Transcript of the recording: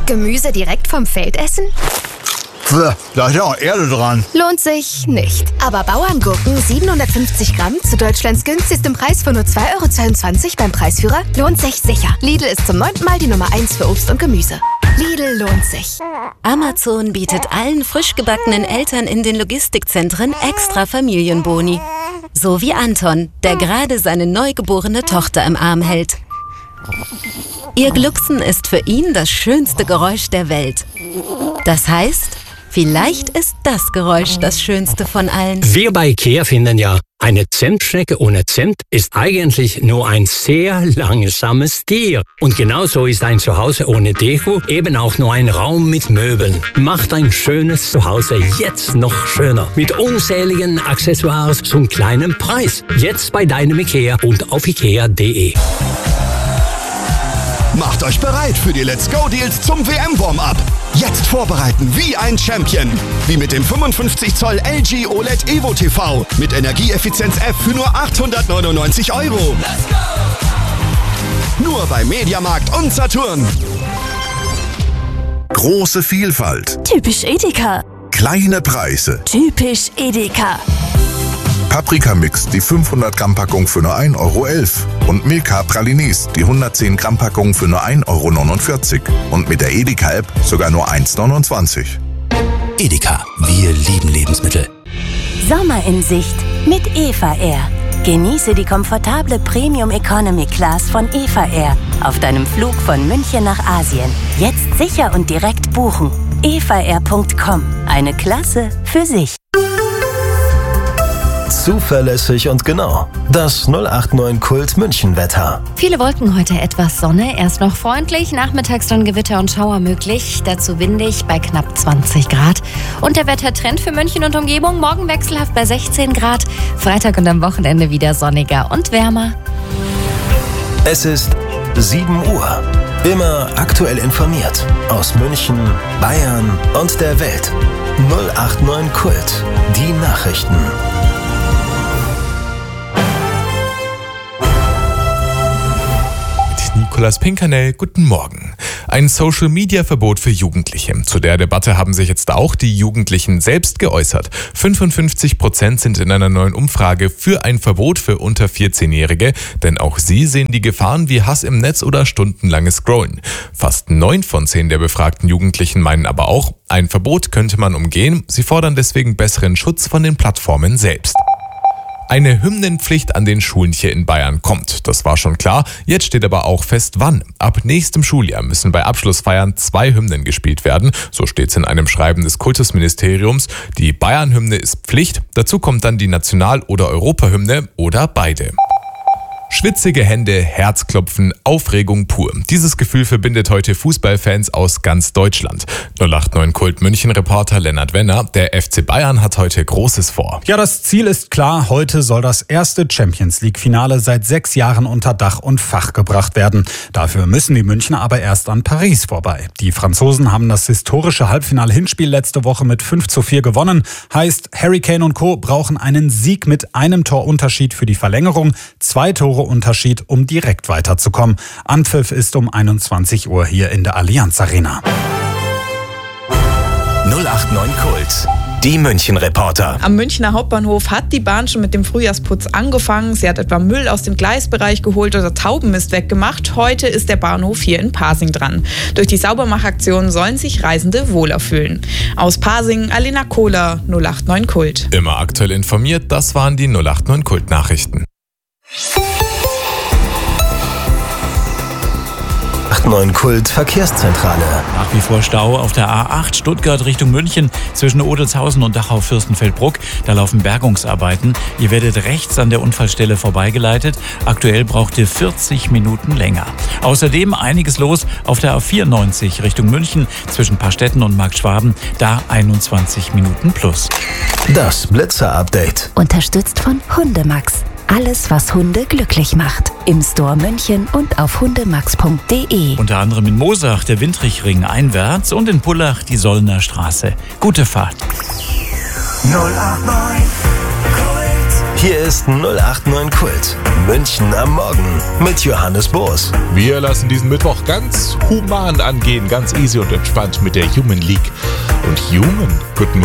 Gemüse direkt vom Feld essen? Da ist ja auch Erde dran. Lohnt sich nicht. Aber Bauerngurken 750 Gramm zu Deutschlands günstigstem Preis von nur 2,22 € beim Preisführer lohnt sich sicher. Lidl ist zum 9. Mal die Nummer 1 für Obst und Gemüse. Lidl lohnt sich. Amazon bietet allen frisch gebackenen Eltern in den Logistikzentren extra Familienboni. So wie Anton, der gerade seine neugeborene Tochter im Arm hält. Ihr Glucksen ist für ihn das schönste Geräusch der Welt. Das heißt, vielleicht ist das Geräusch das schönste von allen. Wir bei IKEA finden ja, eine Zimtschnecke ohne Zimt ist eigentlich nur ein sehr langsames Tier. Und genauso ist ein Zuhause ohne Deko eben auch nur ein Raum mit Möbeln. Macht ein schönes Zuhause jetzt noch schöner. Mit unzähligen Accessoires zum kleinen Preis. Jetzt bei deinem IKEA und auf ikea.de. Macht euch bereit für die Let's Go Deals zum WM-Warm-Up. Jetzt vorbereiten wie ein Champion. Wie mit dem 55 Zoll LG OLED Evo TV mit Energieeffizienz F für nur 899 €. Nur bei Mediamarkt und Saturn. Große Vielfalt. Typisch Edeka. Kleine Preise. Typisch Edeka. Paprika-Mix, die 500 Gramm Packung für nur 1,11 € und Milka Pralines, die 110 Gramm Packung für nur 1,49 € und mit der Edeka-App sogar nur 1,29 €. Edeka, wir lieben Lebensmittel. Sommer in Sicht mit Eva Air. Genieße die komfortable Premium Economy Class von Eva Air auf deinem Flug von München nach Asien. Jetzt sicher und direkt buchen. evaair.com. Eine Klasse für sich. Zuverlässig und genau. Das 089 Kult München-Wetter. Viele Wolken, heute etwas Sonne. Erst noch freundlich, nachmittags dann Gewitter und Schauer möglich. Dazu windig bei knapp 20 Grad. Und der Wettertrend für München und Umgebung. Morgen wechselhaft bei 16 Grad. Freitag und am Wochenende wieder sonniger und wärmer. Es ist 7 Uhr. Immer aktuell informiert. Aus München, Bayern und der Welt. 089 Kult. Die Nachrichten. Nikolaus Pinkernell, guten Morgen. Ein Social-Media-Verbot für Jugendliche. Zu der Debatte haben sich jetzt auch die Jugendlichen selbst geäußert. 55% sind in einer neuen Umfrage für ein Verbot für unter 14-Jährige, denn auch sie sehen die Gefahren wie Hass im Netz oder stundenlanges Scrollen. Fast 9 von 10 der befragten Jugendlichen meinen aber auch, ein Verbot könnte man umgehen. Sie fordern deswegen besseren Schutz von den Plattformen selbst. Eine Hymnenpflicht an den Schulen hier in Bayern kommt. Das war schon klar. Jetzt steht aber auch fest, wann. Ab nächstem Schuljahr müssen bei Abschlussfeiern 2 Hymnen gespielt werden. So steht's in einem Schreiben des Kultusministeriums. Die Bayern-Hymne ist Pflicht. Dazu kommt dann die National- oder Europahymne oder beide. Schwitzige Hände, Herzklopfen, Aufregung pur. Dieses Gefühl verbindet heute Fußballfans aus ganz Deutschland. 089 Kult München-Reporter Lennart Wenner, der FC Bayern hat heute Großes vor. Ja, das Ziel ist klar. Heute soll das erste Champions-League-Finale seit 6 Jahren unter Dach und Fach gebracht werden. Dafür müssen die Münchner aber erst an Paris vorbei. Die Franzosen haben das historische Halbfinal-Hinspiel letzte Woche mit 5:4 gewonnen. Heißt, Harry Kane und Co. brauchen einen Sieg mit einem Torunterschied für die Verlängerung. 2 Tore Unterschied, um direkt weiterzukommen. Anpfiff ist um 21 Uhr hier in der Allianz Arena. 089 Kult. Die München-Reporter. Am Münchner Hauptbahnhof hat die Bahn schon mit dem Frühjahrsputz angefangen. Sie hat etwa Müll aus dem Gleisbereich geholt oder Taubenmist weggemacht. Heute ist der Bahnhof hier in Pasing dran. Durch die Saubermachaktion sollen sich Reisende wohler fühlen. Aus Pasing, Alena Kohler, 089 Kult. Immer aktuell informiert, das waren die 089 Kult-Nachrichten. 089 Kult Verkehrszentrale. Nach wie vor Stau auf der A8 Stuttgart Richtung München zwischen Odelshausen und Dachau-Fürstenfeldbruck. Da laufen Bergungsarbeiten. Ihr werdet rechts an der Unfallstelle vorbeigeleitet. Aktuell braucht ihr 40 Minuten länger. Außerdem einiges los auf der A94 Richtung München zwischen Paarstetten und Marktschwaben. Da 21 Minuten plus. Das Blitzer-Update. Unterstützt von Hundemax. Alles, was Hunde glücklich macht. Im Store München und auf hundemax.de. Unter anderem in Moosach der Windrichring einwärts und in Pullach die Sollner Straße. Gute Fahrt. 089 Hier ist 089 Kult. München am Morgen mit Johannes Boos. Wir lassen diesen Mittwoch ganz human angehen, ganz easy und entspannt mit der Human League. Und Human, guten Morgen.